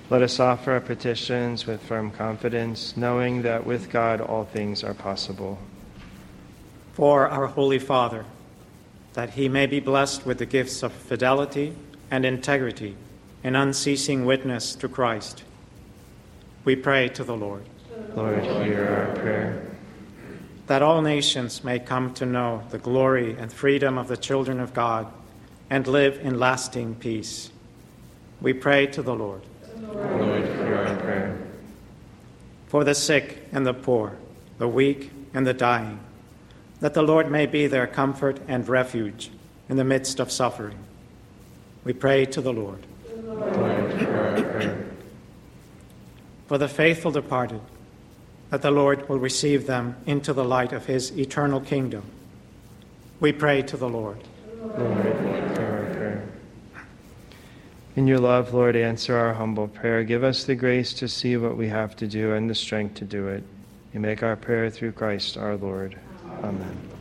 Let us offer our petitions with firm confidence, knowing that with God all things are possible. For our Holy Father, that he may be blessed with the gifts of fidelity and integrity in unceasing witness to Christ, we pray to the Lord. Lord, hear our prayer. That all nations may come to know the glory and freedom of the children of God and live in lasting peace, we pray to the Lord. Lord, hear our prayer. For the sick and the poor, the weak and the dying, that the Lord may be their comfort and refuge in the midst of suffering, we pray to the Lord. Lord, hear our prayer. For the faithful departed, that the Lord will receive them into the light of his eternal kingdom, we pray to the Lord. Lord, hear our prayer. In your love, Lord, answer our humble prayer. Give us the grace to see what we have to do and the strength to do it. You make our prayer through Christ our Lord. Amen.